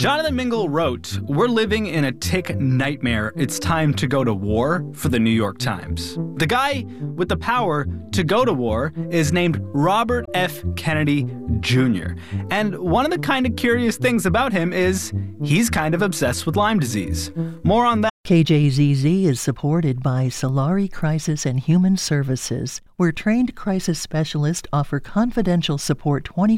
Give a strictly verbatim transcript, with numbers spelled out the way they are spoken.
Jonathan Mingle wrote, "We're living in a tick nightmare. It's time to go to war," for the New York Times. The guy with the power to go to war is named Robert F. Kennedy Junior And one of the kind of curious things about him is he's kind of obsessed with Lyme disease. More on that. K J Z Z is supported by Solari Crisis and Human Services, where trained crisis specialists offer confidential support twenty-four